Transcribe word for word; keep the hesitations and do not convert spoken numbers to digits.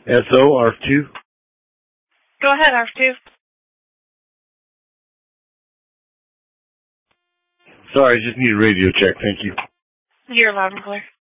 S O, A R F two. Go ahead, A R F two. Sorry, I just need a radio check. Thank you. You're loud and clear.